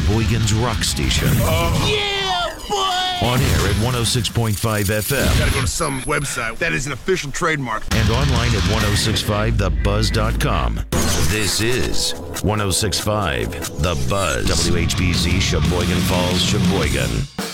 Sheboygan's rock station. Yeah, boy! On air at 106.5 FM. Gotta go to some website that is an official trademark. And online at 1065thebuzz.com. This is 1065 The Buzz. WHBZ Sheboygan Falls, Sheboygan.